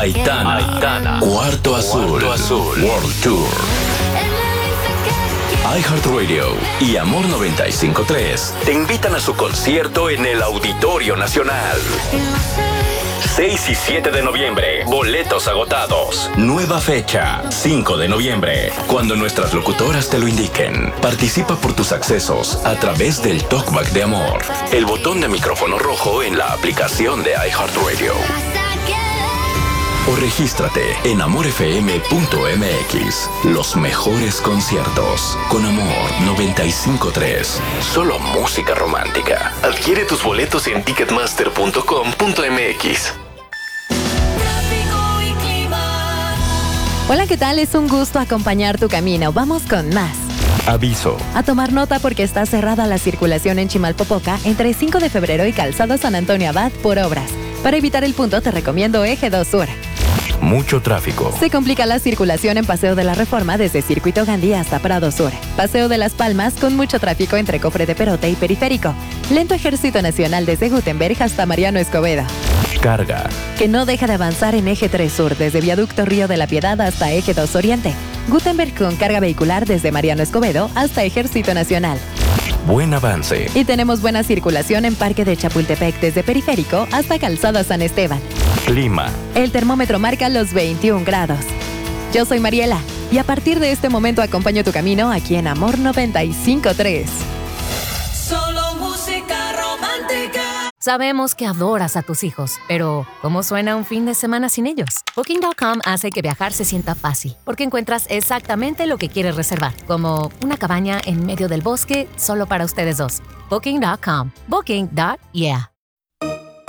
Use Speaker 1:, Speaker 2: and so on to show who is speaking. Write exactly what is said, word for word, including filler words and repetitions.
Speaker 1: Aitana, Aitana, Cuarto Azul, Cuarto Azul, World Tour. iHeartRadio y Amor noventa y cinco punto tres te invitan a su concierto en el Auditorio Nacional. seis y siete de noviembre, boletos agotados. Nueva fecha, cinco de noviembre, cuando nuestras locutoras te lo indiquen. Participa por tus accesos a través del Talkback de Amor, el botón de micrófono rojo en la aplicación de iHeartRadio. O regístrate en amor f m punto m x. Los mejores conciertos con Amor noventa y cinco punto tres. Solo música romántica. Adquiere tus boletos en ticketmaster punto com punto m x.
Speaker 2: Hola, ¿qué tal? Es un gusto acompañar tu camino. Vamos con más.
Speaker 3: Aviso.
Speaker 2: A tomar nota porque está cerrada la circulación en Chimalpopoca entre cinco de febrero y Calzada San Antonio Abad por obras. Para evitar el punto te recomiendo Eje dos Sur.
Speaker 3: Mucho tráfico.
Speaker 2: Se complica la circulación en Paseo de la Reforma desde Circuito Gandhi hasta Prado Sur. Paseo de las Palmas con mucho tráfico entre Cofre de Perote y Periférico. Lento Ejército Nacional desde Gutenberg hasta Mariano Escobedo.
Speaker 3: Carga.
Speaker 2: Que no deja de avanzar en Eje tres Sur desde Viaducto Río de la Piedad hasta Eje dos Oriente. Gutenberg con carga vehicular desde Mariano Escobedo hasta Ejército Nacional.
Speaker 3: Buen avance.
Speaker 2: Y tenemos buena circulación en Parque de Chapultepec desde Periférico hasta Calzada San Esteban.
Speaker 3: Clima.
Speaker 2: El termómetro marca los veintiún grados. Yo soy Mariela y a partir de este momento acompaño tu camino aquí en Amor noventa y cinco punto tres.
Speaker 4: Solo música romántica.
Speaker 5: Sabemos que adoras a tus hijos, pero ¿cómo suena un fin de semana sin ellos? Booking punto com hace que viajar se sienta fácil, porque encuentras exactamente lo que quieres reservar, como una cabaña en medio del bosque solo para ustedes dos. Booking punto com. Booking. Yeah.